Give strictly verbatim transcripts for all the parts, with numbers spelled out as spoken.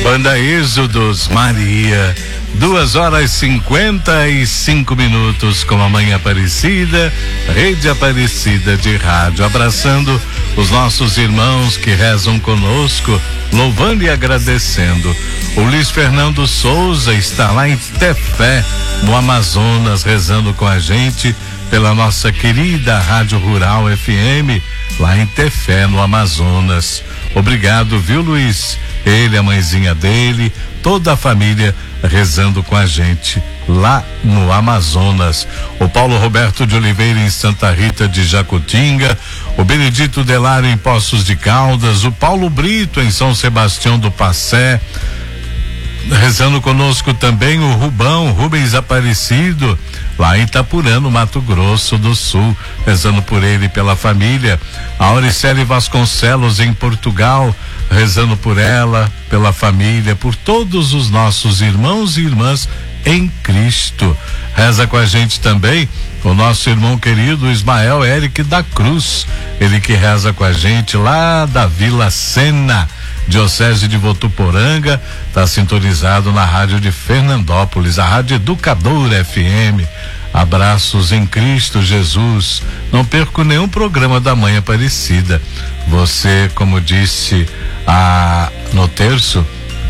Banda Êxodos, Maria. Duas horas cinquenta e cinco minutos com a Mãe Aparecida, Rede Aparecida de Rádio, abraçando os nossos irmãos que rezam conosco, louvando e agradecendo. O Luiz Fernando Souza está lá em Tefé, no Amazonas, rezando com a gente pela nossa querida Rádio Rural F M, lá em Tefé, no Amazonas. Obrigado, viu, Luiz? Ele, a mãezinha dele, toda a família rezando com a gente lá no Amazonas. O Paulo Roberto de Oliveira em Santa Rita de Jacutinga, o Benedito Delário em Poços de Caldas, o Paulo Brito em São Sebastião do Passé, rezando conosco também o Rubão, Rubens Aparecido, lá em Itapurã, no Mato Grosso do Sul, rezando por ele e pela família. A Auricele Vasconcelos em Portugal, rezando por ela, pela família, por todos os nossos irmãos e irmãs em Cristo. Reza com a gente também o nosso irmão querido Ismael Eric da Cruz, ele que reza com a gente lá da Vila Sena, Diocese de Votuporanga, está sintonizado na rádio de Fernandópolis, a Rádio Educadora F M. Abraços em Cristo Jesus. Não perco nenhum programa da Mãe Aparecida. Você, como disse a, no terço,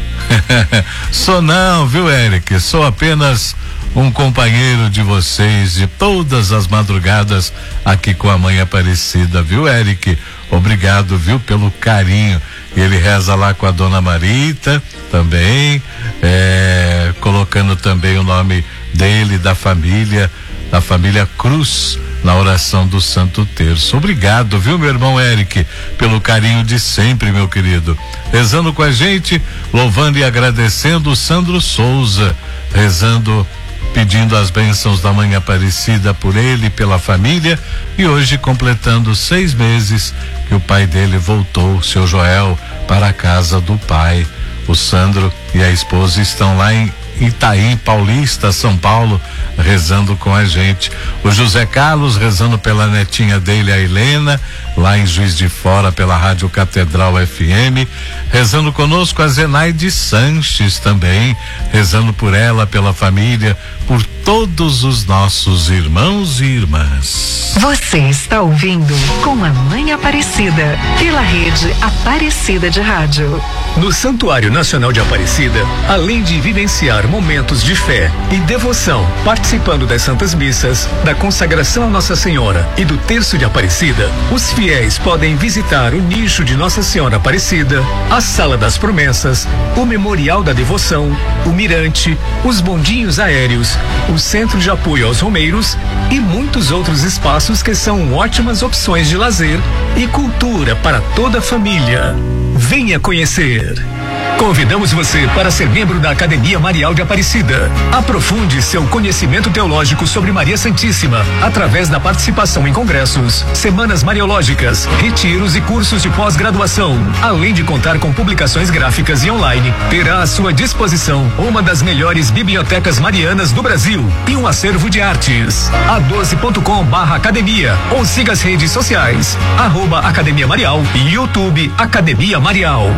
sou não, viu, Eric? Sou apenas um companheiro de vocês de todas as madrugadas aqui com a Mãe Aparecida, viu, Eric? Obrigado, viu, pelo carinho. Ele reza lá com a Dona Marita também, é, colocando também o nome dele, da família, da família Cruz, na oração do Santo Terço. Obrigado, viu, meu irmão Eric, pelo carinho de sempre, meu querido. Rezando com a gente, louvando e agradecendo o Sandro Souza, rezando, pedindo as bênçãos da Mãe Aparecida por ele e pela família, e hoje completando seis meses que o pai dele voltou, seu Joel, para a casa do pai. O Sandro e a esposa estão lá em Itaim Paulista, São Paulo, rezando com a gente. O José Carlos rezando pela netinha dele, a Helena, lá em Juiz de Fora, pela Rádio Catedral F M, rezando conosco a Zenaide Sanches também, rezando por ela, pela família, por todos os nossos irmãos e irmãs. Você está ouvindo Com a Mãe Aparecida, pela Rede Aparecida de Rádio. No Santuário Nacional de Aparecida, além de vivenciar momentos de fé e devoção, participando das Santas Missas, da consagração a Nossa Senhora e do Terço de Aparecida, os fiéis podem visitar o nicho de Nossa Senhora Aparecida, a Sala das Promessas, o Memorial da Devoção, o Mirante, os bondinhos aéreos, o Centro de Apoio aos Romeiros e muitos outros espaços que são ótimas opções de lazer e cultura para toda a família. Venha conhecer. Convidamos você para ser membro da Academia Marial de Aparecida. Aprofunde seu conhecimento teológico sobre Maria Santíssima através da participação em congressos, semanas mariológicas, retiros e cursos de pós-graduação. Além de contar com publicações gráficas e online, terá à sua disposição uma das melhores bibliotecas marianas do Brasil e um acervo de artes. a doze ponto com barra academia ou siga as redes sociais, arroba Academia Marial e YouTube Academia Marial.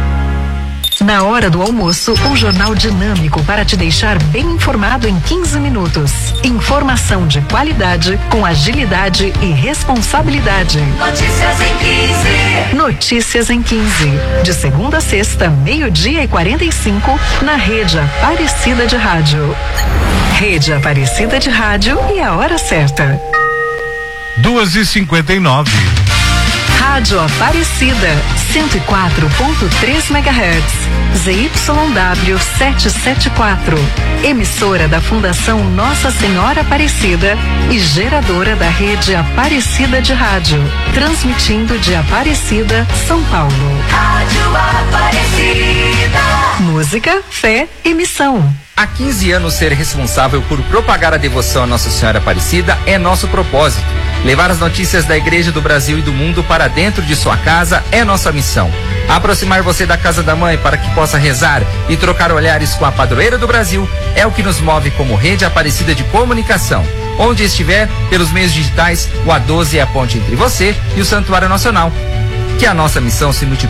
Na hora do almoço, um jornal dinâmico para te deixar bem informado em quinze minutos. Informação de qualidade, com agilidade e responsabilidade. Notícias em quinze. Notícias em quinze. De segunda a sexta, meio-dia e quarenta e cinco, na Rede Aparecida de Rádio. Rede Aparecida de Rádio e a hora certa. Duas e cinquenta e nove. Rádio Aparecida, cento e quatro ponto três megahertz, Z Y W setecentos e setenta e quatro, emissora da Fundação Nossa Senhora Aparecida e geradora da Rede Aparecida de Rádio, transmitindo de Aparecida, São Paulo. Rádio Aparecida. Música, fé e missão. Há quinze anos, ser responsável por propagar a devoção à Nossa Senhora Aparecida é nosso propósito. Levar as notícias da Igreja do Brasil e do mundo para dentro de sua casa é nossa missão. Aproximar você da Casa da Mãe para que possa rezar e trocar olhares com a padroeira do Brasil é o que nos move como Rede Aparecida de Comunicação. Onde estiver, pelos meios digitais, o A doze é a ponte entre você e o Santuário Nacional. Que a nossa missão se multiplique